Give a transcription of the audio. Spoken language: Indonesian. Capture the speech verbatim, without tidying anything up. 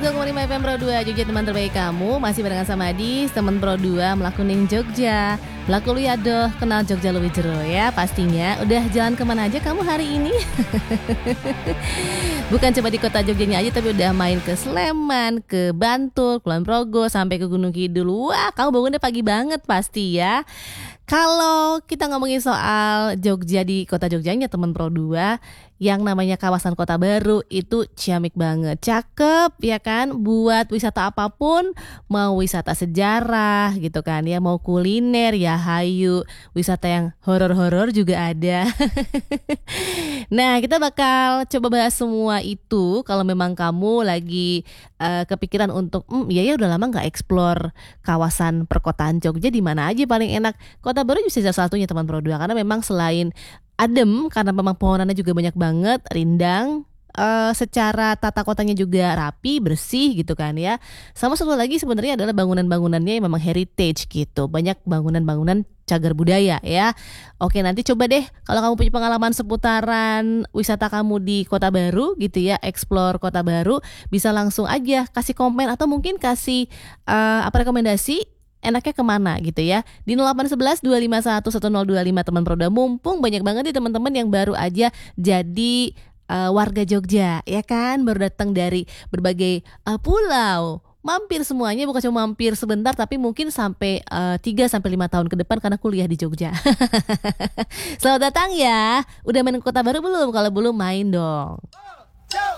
seratus dua koma lima F M Pro dua Jogja, teman terbaik kamu. Masih barengan sama Adis, teman Pro dua melaku ning Jogja. Melaku lu ya doh, kenal Jogja luwih jero ya pastinya. Udah jalan kemana aja kamu hari ini? Bukan cuma di kota Jogjanya aja, tapi udah main ke Sleman, ke Bantul, Kulon Progo, sampai ke Gunung Kidul. Wah, kamu bangunnya pagi banget pasti ya. Kalau kita ngomongin soal Jogja di kota Jogjanya, teman Pro dua, yang namanya kawasan Kota Baru itu ciamik banget, cakep ya kan, buat wisata apapun, mau wisata sejarah gitu kan ya, mau kuliner ya hayu, wisata yang horor-horor juga ada. Nah, kita bakal coba bahas semua itu kalau memang kamu lagi uh, kepikiran untuk hmm, ya ya udah lama nggak explore kawasan perkotaan Jogja, di mana aja paling enak. Kota Baru bisa salah satunya teman Pro dua, karena memang selain adem, karena memang pohonannya juga banyak banget, rindang, uh, secara tata kotanya juga rapi, bersih gitu kan ya. Sama satu lagi sebenarnya adalah bangunan-bangunannya yang memang heritage gitu, banyak bangunan-bangunan cagar budaya ya. Oke, nanti coba deh kalau kamu punya pengalaman seputaran wisata kamu di Kota Baru gitu ya, explore Kota Baru, bisa langsung aja kasih komen atau mungkin kasih uh, apa rekomendasi enaknya kemana gitu ya, di nol delapan satu satu dua lima satu satu nol dua lima teman Pro dua. Mumpung banyak banget nih teman-teman yang baru aja jadi uh, warga Jogja ya kan, baru datang dari berbagai uh, pulau, mampir semuanya, bukan cuma mampir sebentar, tapi mungkin sampai uh, tiga sampai lima tahun ke depan karena kuliah di Jogja. Selamat datang ya. Udah main ke Kota Baru belum? Kalau belum, main dong.